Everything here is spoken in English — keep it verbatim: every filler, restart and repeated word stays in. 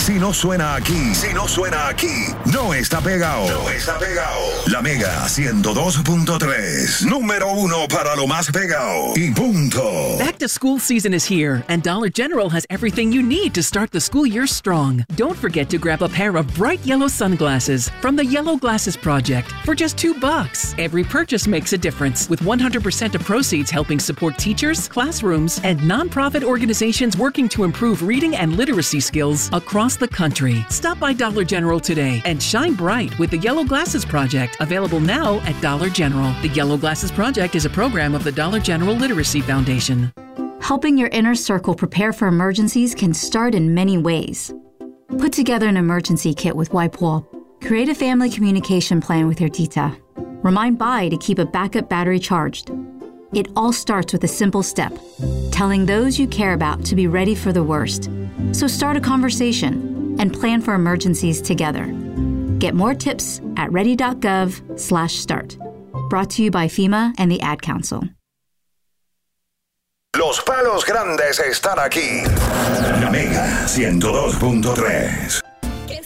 Si no suena aquí, si no suena aquí, no está pegado. No está pegado. La Mega ciento dos punto tres. Número uno para lo más pegado. Y punto. Back to school season is here, and Dollar General has everything you need to start the school year strong. Don't forget to grab a pair of bright yellow sunglasses from the Yellow Glasses Project for just two bucks. Every purchase makes a difference, with one hundred percent of proceeds helping support teachers, classrooms, and nonprofit organizations working to improve reading and literacy skills across the country. Stop by Dollar General today and shine bright with the Yellow Glasses Project, available now at Dollar General. The Yellow Glasses Project is a program of the Dollar General Literacy Foundation. Helping your inner circle prepare for emergencies can start in many ways. Put together an emergency kit with WipeWall. Create a family communication plan with your tita. Remind Bai to keep a backup battery charged. It all starts with a simple step, telling those you care about to be ready for the worst. So start a conversation and plan for emergencies together. Get more tips at ready.gov slash start. Brought to you by FEMA and the Ad Council. Los palos grandes están aquí. La Mega ciento dos punto tres.